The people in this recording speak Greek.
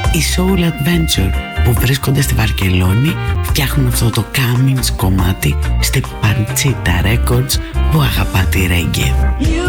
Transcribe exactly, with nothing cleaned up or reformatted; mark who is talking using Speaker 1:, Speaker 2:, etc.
Speaker 1: οι Soul Adventure που βρίσκονται στη Βαρκελόνη φτιάχνουν αυτό το Cummins κομμάτι στη Panchita Records που αγαπά τη reggae.